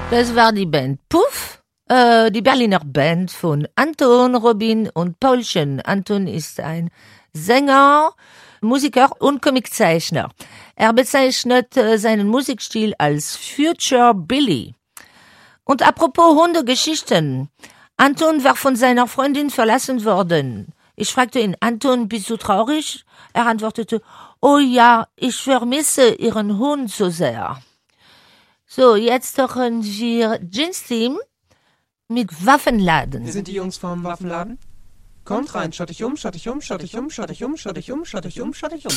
Das war die Band Puff, die Berliner Band von Anton, Robin und Paulchen. Anton ist ein Sänger, Musiker und Comiczeichner. Er bezeichnet seinen Musikstil als Future Billy. Und apropos Hundegeschichten. Anton war von seiner Freundin verlassen worden. Ich fragte ihn, Anton, bist du traurig? Er antwortete, oh ja, ich vermisse ihren Hund so sehr. So, jetzt hören wir Jeans Team mit Waffenladen. Wir sind die Jungs vom Waffenladen. Kommt rein, schott dich um, schott dich um, schott dich um, schott dich um, schott dich um, schott dich um, schott dich um.